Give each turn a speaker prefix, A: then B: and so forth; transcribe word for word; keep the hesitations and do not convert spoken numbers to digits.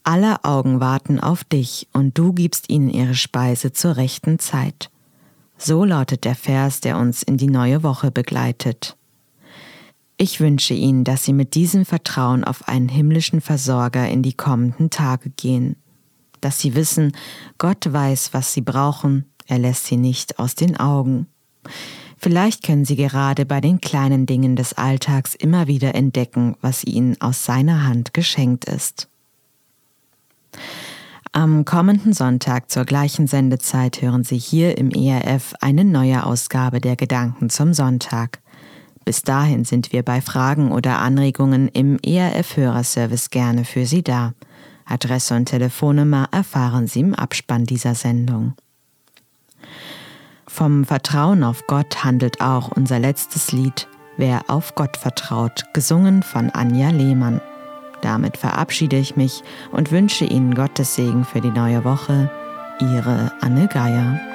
A: Aller Augen warten auf dich und du gibst ihnen ihre Speise zur rechten Zeit. So lautet der Vers, der uns in die neue Woche begleitet. Ich wünsche Ihnen, dass Sie mit diesem Vertrauen auf einen himmlischen Versorger in die kommenden Tage gehen. Dass Sie wissen, Gott weiß, was Sie brauchen, er lässt Sie nicht aus den Augen. Vielleicht können Sie gerade bei den kleinen Dingen des Alltags immer wieder entdecken, was Ihnen aus seiner Hand geschenkt ist. Am kommenden Sonntag zur gleichen Sendezeit hören Sie hier im E R F eine neue Ausgabe der Gedanken zum Sonntag. Bis dahin sind wir bei Fragen oder Anregungen im E R F-Hörerservice gerne für Sie da. Adresse und Telefonnummer erfahren Sie im Abspann dieser Sendung. Vom Vertrauen auf Gott handelt auch unser letztes Lied »Wer auf Gott vertraut«, gesungen von Anja Lehmann. Damit verabschiede ich mich und wünsche Ihnen Gottes Segen für die neue Woche. Ihre Anne Geier.